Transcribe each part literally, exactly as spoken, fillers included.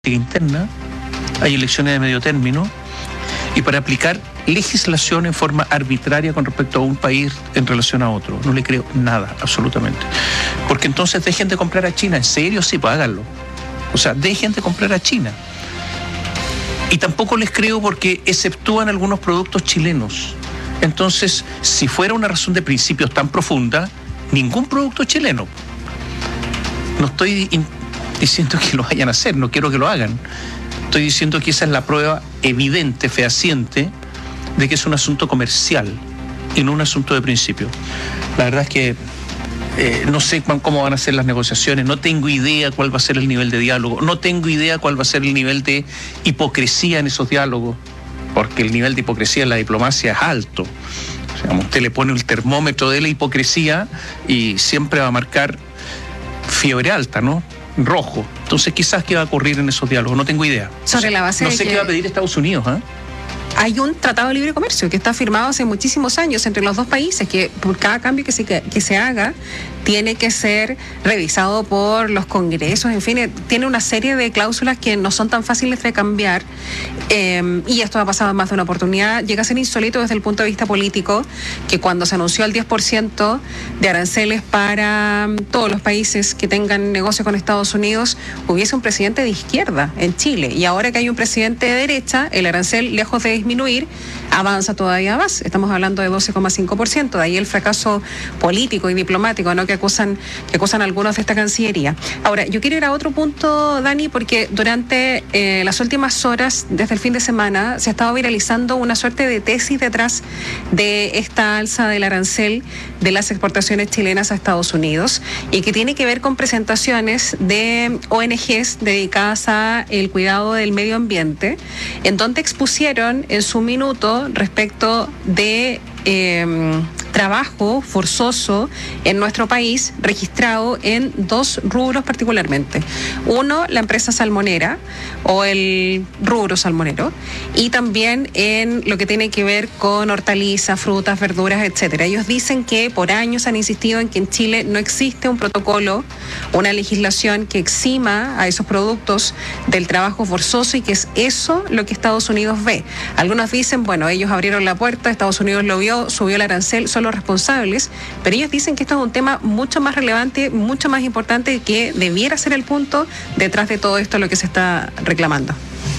interna, hay elecciones de medio término, y para aplicar legislación en forma arbitraria con respecto a un país en relación a otro. No le creo nada, absolutamente. Porque entonces dejen de comprar a China. ¿En serio? Sí, pues háganlo. O sea, dejen de comprar a China. Y tampoco les creo porque exceptúan algunos productos chilenos. Entonces, si fuera una razón de principios tan profunda, ningún producto chileno. No estoy diciendo que lo vayan a hacer, no quiero que lo hagan. Estoy diciendo que esa es la prueba evidente, fehaciente, de que es un asunto comercial y no un asunto de principio. La verdad es que eh, no sé cómo van a ser las negociaciones, no tengo idea cuál va a ser el nivel de diálogo, no tengo idea cuál va a ser el nivel de hipocresía en esos diálogos, porque el nivel de hipocresía en la diplomacia es alto. O sea, usted le pone el termómetro de la hipocresía y siempre va a marcar fiebre alta, ¿no? Rojo. Entonces, quizás qué va a ocurrir en esos diálogos, no tengo idea. Sobre la base no sé de qué que... va a pedir Estados Unidos, ¿eh? Hay un tratado de libre comercio que está firmado hace muchísimos años entre los dos países, que por cada cambio que se, que se haga tiene que ser revisado por los congresos, en fin, tiene una serie de cláusulas que no son tan fáciles de cambiar, eh, y esto ha pasado en más de una oportunidad. Llega a ser insólito desde el punto de vista político que cuando se anunció el diez por ciento de aranceles para todos los países que tengan negocio con Estados Unidos, hubiese un presidente de izquierda en Chile, y ahora que hay un presidente de derecha, el arancel, lejos de disminuir, avanza todavía más. Estamos hablando de doce coma cinco por ciento, de ahí el fracaso político y diplomático, ¿no?, que acusan, que acusan algunos de esta Cancillería. Ahora, yo quiero ir a otro punto, Dani, porque durante eh, las últimas horas, desde el fin de semana, se ha estado viralizando una suerte de tesis detrás de esta alza del arancel de las exportaciones chilenas a Estados Unidos, y que tiene que ver con presentaciones de O N Ges dedicadas a el cuidado del medio ambiente, en donde expusieron en su minuto respecto de eh, trabajo forzoso en nuestro país, registrado en dos rubros particularmente. Uno, la empresa salmonera o el rubro salmonero, y también en lo que tiene que ver con hortalizas, frutas, verduras, etcétera. Ellos dicen que por años han insistido en que en Chile no existe un protocolo, una legislación que exima a esos productos del trabajo forzoso, y que es eso lo que Estados Unidos ve. Algunos dicen, bueno, ellos abrieron la puerta, Estados Unidos lo vio, subió el arancel, son los responsables, pero ellos dicen que esto es un tema mucho más relevante, mucho más importante, que debiera ser el punto detrás de todo esto lo que se está reclamando.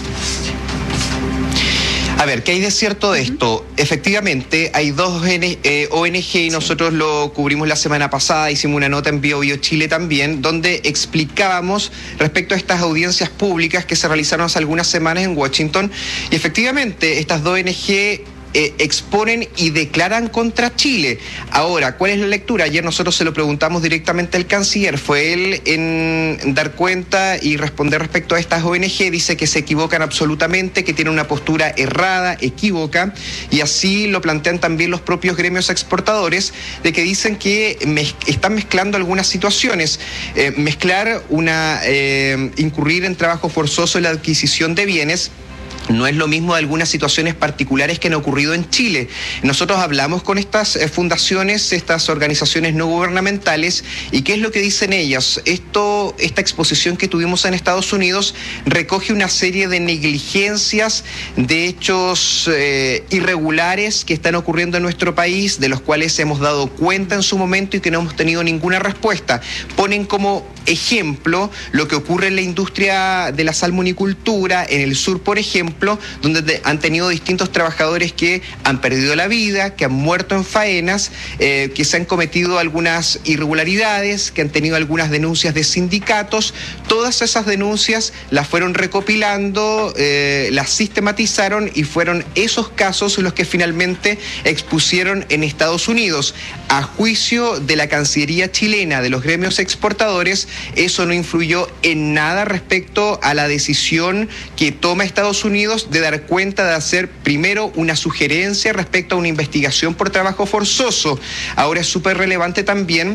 A ver, ¿qué hay de cierto de esto? Efectivamente, hay dos O N Ge, y nosotros lo cubrimos la semana pasada, hicimos una nota en Bio Bio Chile también, donde explicábamos respecto a estas audiencias públicas que se realizaron hace algunas semanas en Washington, y efectivamente estas dos O N Ge Eh, exponen y declaran contra Chile. Ahora, ¿cuál es la lectura? Ayer nosotros se lo preguntamos directamente al canciller, fue él en dar cuenta y responder respecto a estas O N Ge, dice que se equivocan absolutamente, que tienen una postura errada, equívoca, y así lo plantean también los propios gremios exportadores, de que dicen que mez- están mezclando algunas situaciones, eh, mezclar una, eh, incurrir en trabajo forzoso en la adquisición de bienes. No es lo mismo de algunas situaciones particulares que han ocurrido en Chile. Nosotros hablamos con estas eh, fundaciones, estas organizaciones no gubernamentales, y ¿qué es lo que dicen ellas? Esto, esta exposición que tuvimos en Estados Unidos recoge una serie de negligencias, de hechos eh, irregulares que están ocurriendo en nuestro país, de los cuales hemos dado cuenta en su momento y que no hemos tenido ninguna respuesta. Ponen como ejemplo lo que ocurre en la industria de la salmonicultura en el sur, por ejemplo, donde te, han tenido distintos trabajadores que han perdido la vida, que han muerto en faenas, eh, que se han cometido algunas irregularidades, que han tenido algunas denuncias de sindicatos. Todas esas denuncias las fueron recopilando, eh, las sistematizaron, y fueron esos casos los que finalmente expusieron en Estados Unidos. A juicio de la Cancillería chilena, de los gremios exportadores, eso no influyó en nada respecto a la decisión que toma Estados Unidos de dar cuenta de hacer primero una sugerencia respecto a una investigación por trabajo forzoso. Ahora es súper relevante también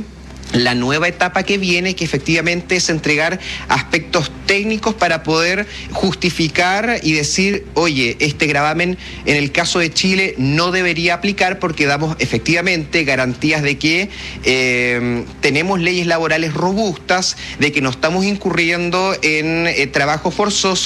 la nueva etapa que viene, que efectivamente es entregar aspectos técnicos para poder justificar y decir, oye, este gravamen en el caso de Chile no debería aplicar porque damos efectivamente garantías de que eh, tenemos leyes laborales robustas, de que no estamos incurriendo en eh, trabajo forzoso